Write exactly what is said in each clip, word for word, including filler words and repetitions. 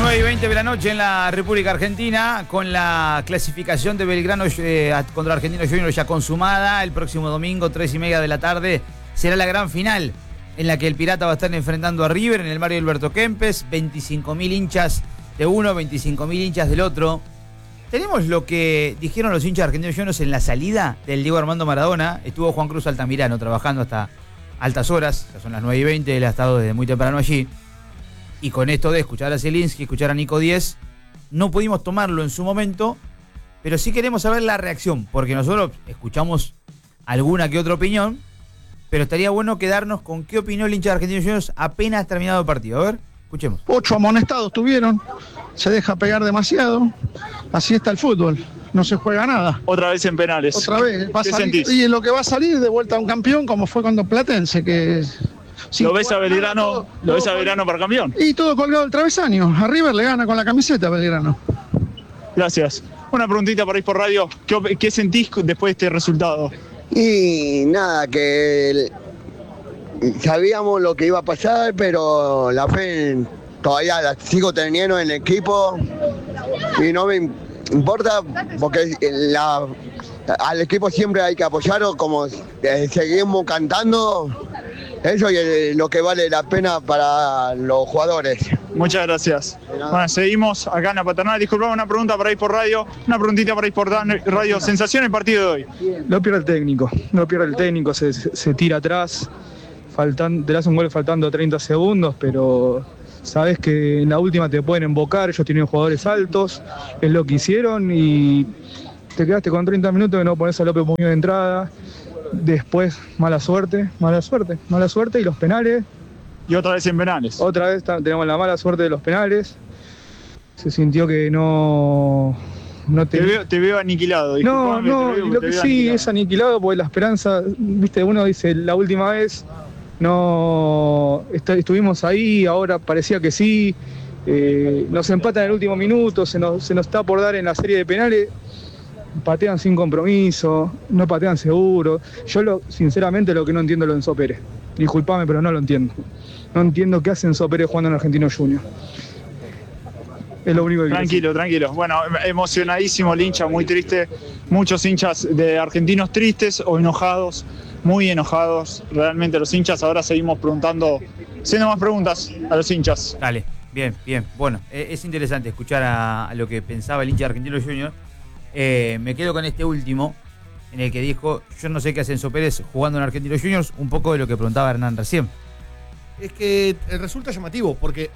nueve y veinte de la noche en la República Argentina, con la clasificación de Belgrano eh, contra Argentinos Juniors ya consumada. El próximo domingo, tres y media de la tarde, será la gran final en la que el Pirata va a estar enfrentando a River en el Mario Alberto Kempes. veinticinco mil hinchas de uno, veinticinco mil hinchas del otro. Tenemos lo que dijeron los hinchas Argentinos Juniors en la salida del Diego Armando Maradona. Estuvo Juan Cruz Altamirano trabajando hasta altas horas, ya son las nueve y veinte, él ha estado desde muy temprano allí. Y con esto de escuchar a Zielinski, escuchar a Nico Díez, no pudimos tomarlo en su momento, pero sí queremos saber la reacción, porque nosotros escuchamos alguna que otra opinión, pero estaría bueno quedarnos con qué opinó el hincha de Argentinos Juniors apenas terminado el partido. A ver, escuchemos. Ocho amonestados tuvieron, se deja pegar demasiado, así está el fútbol, no se juega nada. Otra vez en penales. Otra vez, va a ¿Qué salir, sentís? y lo que va a salir de vuelta a un campeón, como fue cuando Platense, que... ¿Lo ves a Belgrano, lo ves a Belgrano para campeón? Y todo colgado del travesaño, a River le gana con la camiseta a Belgrano. Gracias. Una preguntita para ir por radio. ¿Qué, qué sentís después de este resultado? Y nada, que el- sabíamos lo que iba a pasar, pero la fe todavía la sigo teniendo en el equipo y no me importa porque la, al equipo siempre hay que apoyarlo, como eh, seguimos cantando, eso es lo que vale la pena para los jugadores. Muchas gracias. Bueno, seguimos acá en la paternal. Disculpame, una pregunta para ir por radio. Una preguntita para ir por dan- radio. Sensación del partido de hoy. Lo pierde el técnico, lo pierde el técnico, se, se tira atrás, faltan, te le hace un gol faltando treinta segundos, pero sabes que en la última te pueden embocar, ellos tienen jugadores altos, es lo que hicieron y te quedaste con treinta minutos que no pones a López Muñoz de entrada, después mala suerte, mala suerte, mala suerte y los penales. Y otra vez en penales. Otra vez ta- tenemos la mala suerte de los penales, se sintió que no... no Te veo, te veo aniquilado. No, disculpame, no, te veo- lo te que veo sí aniquilado. es aniquilado porque la esperanza, viste, uno dice la última vez no est- estuvimos ahí, ahora parecía que sí, eh, nos empatan en el último minuto, se nos, se nos está por dar en la serie de penales, patean sin compromiso, no patean seguro. Yo lo, sinceramente lo que no entiendo es lo de Enzo Pérez, disculpame pero no lo entiendo, no entiendo qué hace Enzo Pérez jugando en Argentino Juniors. Es lo único que quiero decir. Tranquilo, tranquilo. Bueno, emocionadísimo el hincha, muy triste. Muchos hinchas de argentinos tristes o enojados, muy enojados. Realmente los hinchas, ahora seguimos preguntando, haciendo más preguntas a los hinchas. Dale, bien, bien. Bueno, eh, es interesante escuchar a, a lo que pensaba el hincha de Argentinos Juniors. Eh, me quedo con este último, en el que dijo, yo no sé qué hace Enzo Pérez jugando en Argentinos Juniors, un poco de lo que preguntaba Hernán recién. Es que eh, resulta llamativo, porque,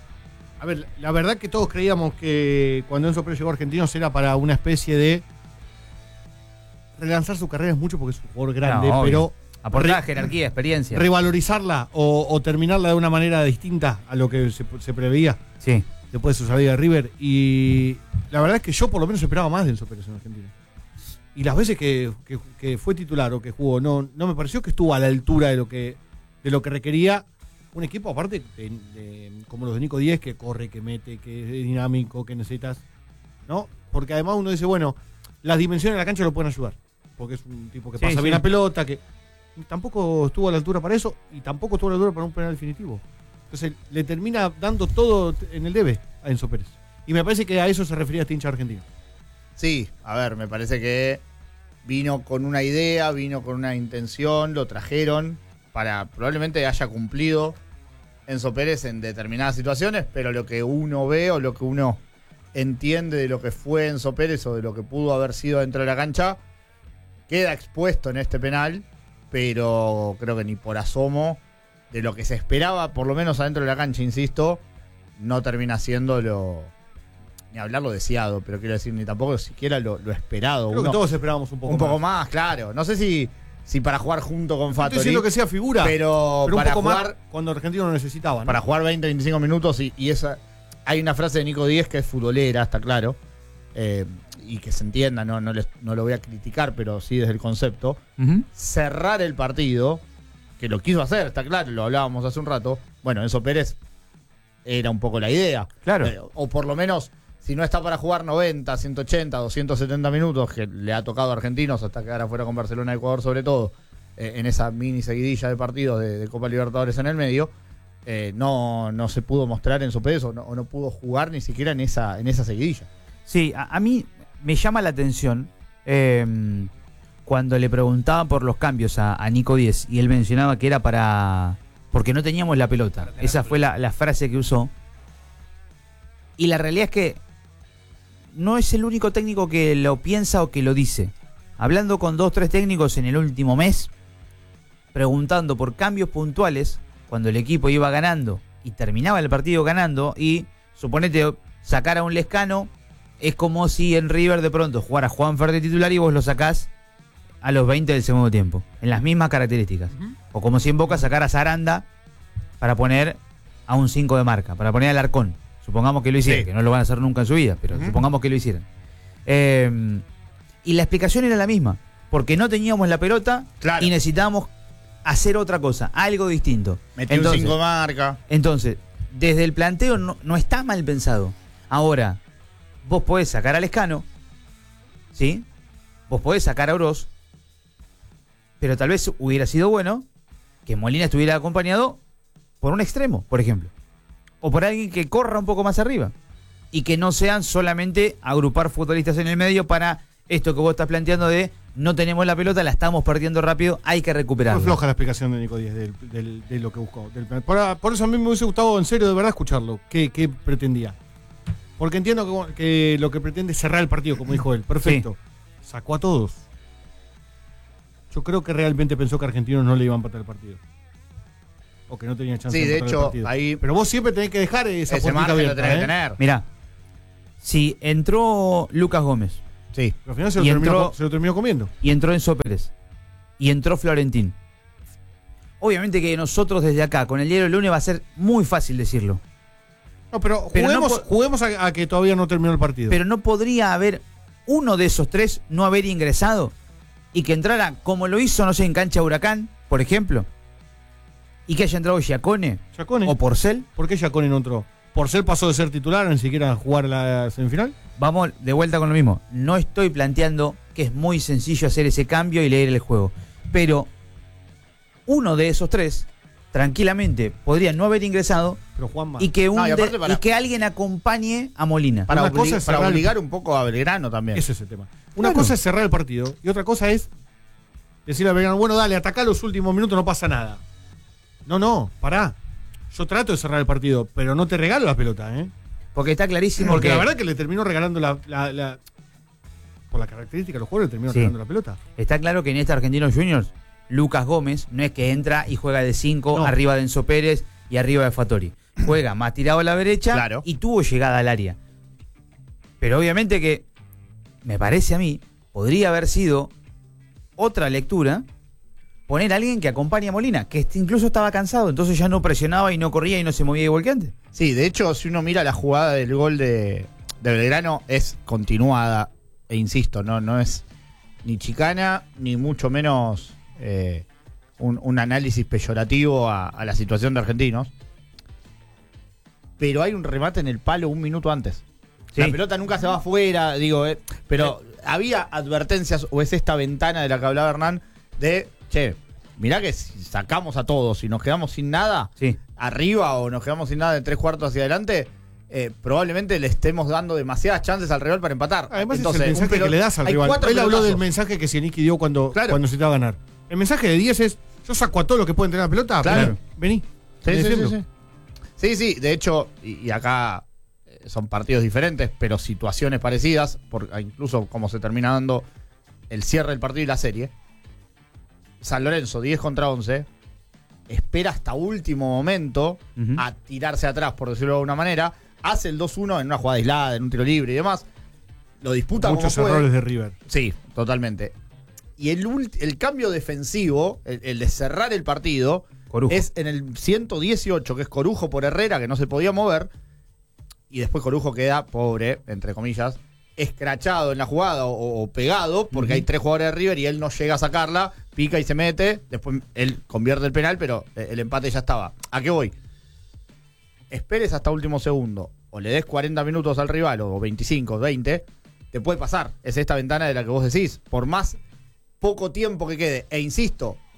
a ver, la verdad que todos creíamos que cuando Enzo Pérez llegó a Argentinos era para una especie de relanzar su carrera, es mucho porque es un jugador grande, No, obvio. pero Aportar re- jerarquía, experiencia. revalorizarla o, o terminarla de una manera distinta a lo que se, se preveía Sí. después de su salida de River. Y la verdad es que yo por lo menos esperaba más de Enzo Pérez en Argentina. Y las veces que, que- que fue titular o que jugó, no, no me pareció que estuvo a la altura de lo que, de lo que requería un equipo, aparte de, de- como los de Nico Díez, que corre, que mete, que es dinámico, que necesitas, ¿no? Porque además uno dice, bueno, las dimensiones de la cancha lo pueden ayudar, porque es un tipo que Sí, pasa sí. bien la pelota, que tampoco estuvo a la altura para eso y tampoco estuvo a la altura para un penal definitivo. Entonces le termina dando todo en el debe a Enzo Pérez. Y me parece que a eso se refería este hincha argentino. Sí, a ver, me parece que vino con una idea, vino con una intención, lo trajeron para probablemente haya cumplido Enzo Pérez en determinadas situaciones, pero lo que uno ve o lo que uno entiende de lo que fue Enzo Pérez o de lo que pudo haber sido dentro de la cancha queda expuesto en este penal, pero creo que ni por asomo de lo que se esperaba, por lo menos adentro de la cancha, insisto, no termina siendo lo... ni hablar lo deseado, pero quiero decir, ni tampoco siquiera lo, lo esperado. Creo Uno- que todos esperábamos un poco un más. poco más, claro. No sé si, si para jugar junto con No Fattori. estoy diciendo que sea figura, pero, pero un para poco jugar, más cuando Argentino lo necesitaba, ¿no? para jugar veinte, veinticinco minutos y, y esa... Hay una frase de Nico Díez que es futbolera, está claro. eh, y que se entienda, no, no, les- no lo voy a criticar, pero sí desde el concepto. Ujú. Cerrar el partido, que lo quiso hacer, está claro, lo hablábamos hace un rato. Bueno, Enzo Pérez era un poco la idea. Claro. Eh, o por lo menos, si no está para jugar noventa, ciento ochenta, doscientos setenta minutos, que le ha tocado a Argentinos hasta quedar afuera con Barcelona y Ecuador sobre todo, eh, en esa mini seguidilla de partidos de, de Copa Libertadores en el medio, eh, no, no se pudo mostrar en Soperes o no, o no pudo jugar ni siquiera en esa, en esa seguidilla. Sí, a, a mí me llama la atención eh, cuando le preguntaban por los cambios a, a Nico Díez y él mencionaba que era para... porque no teníamos la pelota. Esa fue la, la frase que usó. Y la realidad es que no es el único técnico que lo piensa o que lo dice. Hablando con dos, tres técnicos en el último mes, preguntando por cambios puntuales, cuando el equipo iba ganando y terminaba el partido ganando, y suponete sacar a un Lescano, es como si en River de pronto jugara Juanfer de titular y vos lo sacás a los veinte del segundo tiempo, en las mismas características. Uh-huh. O como si en Boca sacara a Saranda para poner a un cinco de marca, para poner al Arcón. Supongamos que lo hicieran, sí. que no lo van a hacer nunca en su vida, pero uh-huh. supongamos que lo hicieran. Eh, y la explicación era la misma, porque no teníamos la pelota claro. y necesitábamos hacer otra cosa, algo distinto. Metí un cinco de marca. Entonces, desde el planteo no, no está mal pensado. Ahora, vos podés sacar a Lescano, ¿sí? Vos podés sacar a Oroz, pero tal vez hubiera sido bueno que Molina estuviera acompañado por un extremo, por ejemplo. O por alguien que corra un poco más arriba. Y que no sean solamente agrupar futbolistas en el medio para esto que vos estás planteando de no tenemos la pelota, la estamos perdiendo rápido, hay que recuperarla. Muy floja la explicación de Nico Díez del, del, de lo que buscó. Del, por, por eso a mí me hubiese gustado en serio de verdad escucharlo. ¿Qué, qué pretendía? Porque entiendo que, que lo que pretende es cerrar el partido, como dijo él. Perfecto. Sí. Sacó a todos. Yo creo que realmente pensó que Argentinos no le iban a empatar el partido. O que no tenía chance sí, de empatar hecho, el partido. Ahí pero vos siempre tenés que dejar esa ese margen abierta, lo tenés ¿eh? que tener. Mirá, si entró Lucas Gómez. Sí. Pero al final se lo, y terminó, entró, se lo terminó comiendo. Y entró Enzo Pérez. Y entró Florentín. Obviamente que nosotros desde acá, con el diario del lunes, va a ser muy fácil decirlo. No, pero, pero juguemos, no juguemos a, a que todavía no terminó el partido. Pero no podría haber uno de esos tres no haber ingresado y que entrara como lo hizo, no sé, en cancha Huracán, por ejemplo, y que haya entrado Giacone, Giacone. o Porcel. ¿Por qué Giacone no entró? ¿Porcel pasó de ser titular ni siquiera a jugar la semifinal? Vamos de vuelta con lo mismo. No estoy planteando que es muy sencillo hacer ese cambio y leer el juego, pero uno de esos tres tranquilamente podría no haber ingresado, pero Juanma. y que un no, y, de, para, y que alguien acompañe a Molina. Para, Una obli- cosa es para cerrar obligar el... un poco a Belgrano también. Ese es el tema. Una bueno. cosa es cerrar el partido y otra cosa es decirle a Belgrano, bueno, dale, atacá los últimos minutos, no pasa nada. No, no, pará. Yo trato de cerrar el partido, pero no te regalo la pelota, ¿eh? Porque está clarísimo Porque que... la verdad que le terminó regalando la... la, la por la característica de los jugadores, le terminó sí. regalando la pelota. Está claro que en este Argentinos Juniors, Lucas Gómez no es que entra y juega de cinco no. arriba de Enzo Pérez y arriba de Fattori. Juega más tirado a la derecha claro. y tuvo llegada al área. Pero obviamente que, me parece a mí, podría haber sido otra lectura poner a alguien que acompañe a Molina, que incluso estaba cansado, entonces ya no presionaba y no corría y no se movía igual que antes. Sí, de hecho, si uno mira la jugada del gol de, de Belgrano, es continuada, e insisto, no, no es ni chicana, ni mucho menos eh, un, un análisis peyorativo a, a la situación de Argentinos. Pero hay un remate en el palo un minuto antes. Sí. La pelota nunca se va afuera, digo, eh, pero sí. había advertencias, o es esta ventana de la que hablaba Hernán, de, che, mirá que si sacamos a todos y nos quedamos sin nada, sí. arriba o nos quedamos sin nada de tres cuartos hacia adelante, eh, probablemente le estemos dando demasiadas chances al rival para empatar. Además, entonces, es el mensaje pelot- que le das al rival. Él pelotazos. habló del mensaje que Sieniski dio cuando, claro. cuando se te va a ganar. El mensaje de Díez es, yo saco a todo lo que pueden tener la pelota, claro. vení. Sí, sí, sí, sí. sí, sí, de hecho, y, y acá eh, son partidos diferentes, pero situaciones parecidas, por, incluso como se termina dando el cierre del partido y la serie. San Lorenzo, diez contra once, espera hasta último momento uh-huh. a tirarse atrás, por decirlo de alguna manera, hace el dos uno en una jugada aislada, en un tiro libre y demás, lo disputa muchos como errores puede. de River. Sí, totalmente. Y el, ulti- el cambio defensivo, el, el de cerrar el partido, Corujo. es en el ciento dieciocho, que es Corujo por Herrera, que no se podía mover, y después Corujo queda, pobre, entre comillas, escrachado en la jugada o, o pegado, porque uh-huh. hay tres jugadores de River y él no llega a sacarla, pica y se mete, después él convierte el penal, pero el empate ya estaba. ¿A qué voy? Esperes hasta último segundo, o le des cuarenta minutos al rival, o veinticinco, veinte, te puede pasar. Es esta ventana de la que vos decís, por más poco tiempo que quede, e insisto,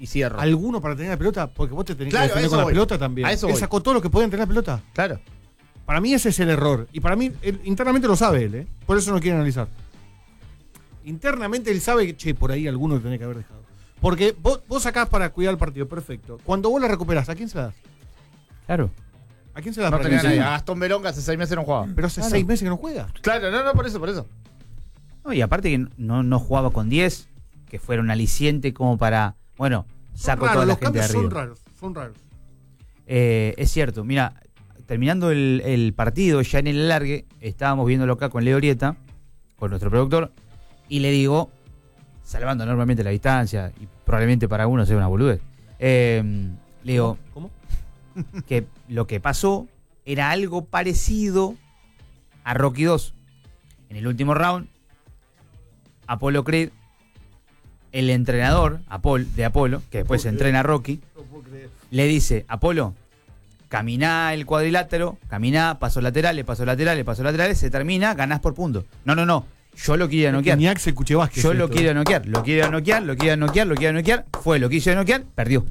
y cierro. ¿Alguno para tener la pelota? Porque vos te tenés Claro, que defender a eso con la voy. pelota también. A eso Él voy. sacó todo lo que podían tener la pelota. Claro. Para mí ese es el error. Y para mí, él, internamente lo sabe él, ¿eh? Por eso no quiere analizar. Internamente él sabe que, che, por ahí alguno lo tenía que haber dejado. Porque vos, vos sacás para cuidar el partido, perfecto. Cuando vos la recuperás, ¿a quién se la das? Claro. ¿A quién se la das? No para tenía que- nadie. A Gastón Verón que hace seis meses no jugaba. Pero hace Claro. seis meses que no juega. Claro, no, no, por eso, por eso. No, y aparte que no, no jugaba con diez, que fuera un aliciente como para, bueno, saco Son toda raros, la los gente de cambios son arriba. raros, son raros. Eh, es cierto, mira, terminando el, el partido, ya en el alargue, estábamos viéndolo acá con Leo Orieta, con nuestro productor, y le digo, salvando enormemente la distancia, y probablemente para algunos sea una boludez, eh, le digo ¿Cómo? que lo que pasó era algo parecido a Rocky dos. En el último round, Apolo Creed, el entrenador Apol, de Apolo, que después entrena a Rocky, le dice, Apolo, caminá el cuadrilátero, caminá, pasos laterales, pasos laterales, pasos laterales, se termina, ganás por punto. No, no, no, yo lo quiero noquear. Ni Axel Kuchevásquez. Yo lo esto. quiero noquear, lo quiero noquear, lo quiero noquear, lo quiero noquear. Fue, lo quiso noquear, perdió.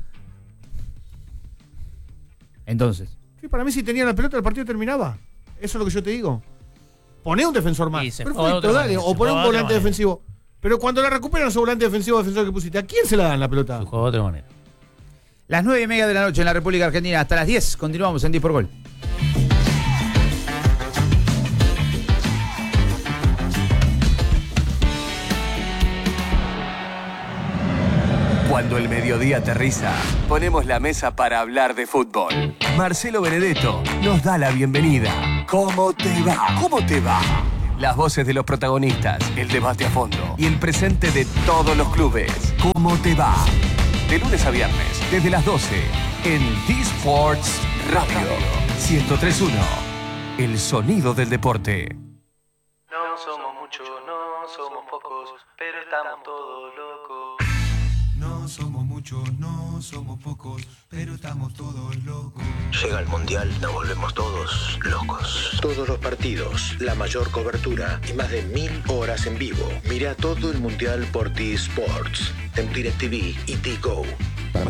Entonces, Sí, para mí si tenía la pelota el partido terminaba. Eso es lo que yo te digo. Poné un defensor más. Y se juega de Perfecto, otra dale. manera, O se poné juega un de otra volante manera. defensivo. Pero cuando la recuperan su volante defensivo defensor que pusiste, ¿a quién se la dan la pelota? Se juega de otra manera. las nueve y media de la noche en la República Argentina, hasta las diez, continuamos en diez por Gol. Cuando el mediodía aterriza, ponemos la mesa para hablar de fútbol. Marcelo Benedetto nos da la bienvenida. ¿Cómo te va? ¿Cómo te va? Las voces de los protagonistas, el debate a fondo y el presente de todos los clubes. ¿Cómo te va? De lunes a viernes, desde las doce, en D-Sports Radio ciento tres punto uno. El sonido del deporte. No somos muchos, no somos pocos, pero estamos todos locos. No somos muchos, no somos pocos, pero estamos todos locos. Llega el Mundial, nos volvemos todos locos. Todos los partidos, la mayor cobertura y más de mil horas en vivo. Mira todo el Mundial por T-Sports, en DirecTV y T-Go.